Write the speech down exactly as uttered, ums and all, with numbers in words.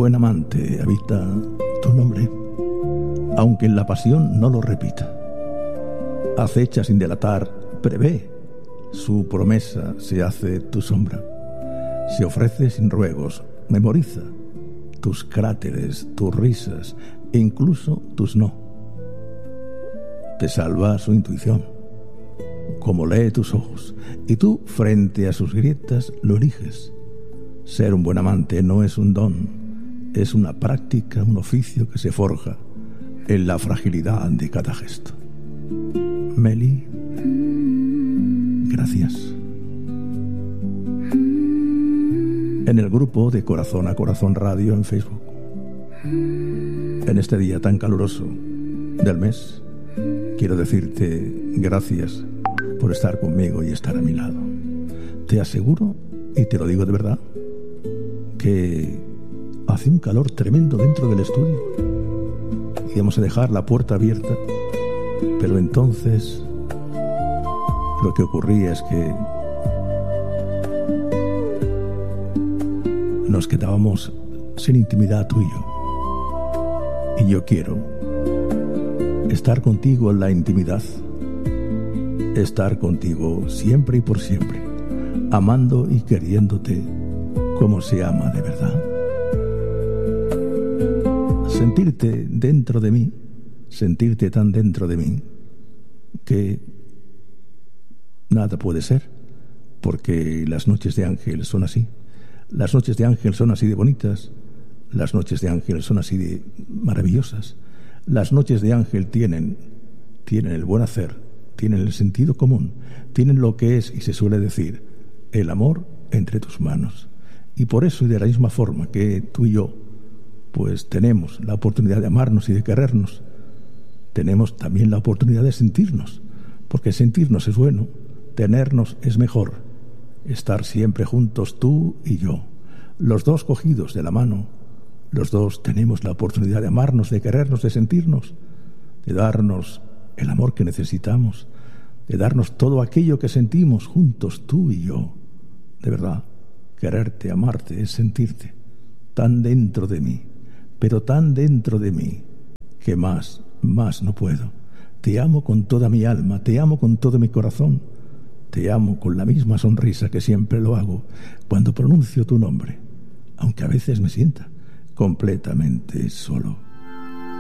buen amante habita tu nombre, aunque en la pasión no lo repita. Acecha sin delatar, prevé, su promesa se hace tu sombra. Se ofrece sin ruegos, memoriza tus cráteres, tus risas e incluso tus no. Te salva su intuición, como lee tus ojos, y tú, frente a sus grietas, lo eliges. Ser un buen amante no es un don, es una práctica, un oficio que se forja en la fragilidad de cada gesto. Meli, gracias. En el grupo de Corazón a Corazón Radio en Facebook, en este día tan caluroso del mes, quiero decirte gracias por estar conmigo y estar a mi lado. Te aseguro, y te lo digo de verdad, que hace un calor tremendo dentro del estudio y vamos a dejar la puerta abierta, pero entonces lo que ocurría es que nos quedábamos sin intimidad tú y yo. Y yo quiero estar contigo en la intimidad, estar contigo siempre y por siempre, amando y queriéndote como se ama de verdad. Sentirte dentro de mí, sentirte tan dentro de mí, que nada puede ser, porque las noches de Ángel son así. Las noches de Ángel son así de bonitas, las noches de Ángel son así de maravillosas. Las noches de Ángel tienen, tienen el buen hacer, tienen el sentido común, tienen lo que es, y se suele decir, el amor entre tus manos. Y por eso, y de la misma forma que tú y yo, pues tenemos la oportunidad de amarnos y de querernos, tenemos también la oportunidad de sentirnos, porque sentirnos es bueno, tenernos es mejor. Estar siempre juntos tú y yo, los dos cogidos de la mano, los dos tenemos la oportunidad de amarnos, de querernos, de sentirnos, de darnos el amor que necesitamos, de darnos todo aquello que sentimos juntos tú y yo. De verdad, quererte, amarte es sentirte tan dentro de mí, pero tan dentro de mí, que más, más no puedo. Te amo con toda mi alma, te amo con todo mi corazón. Te amo con la misma sonrisa que siempre lo hago cuando pronuncio tu nombre, aunque a veces me sienta completamente solo.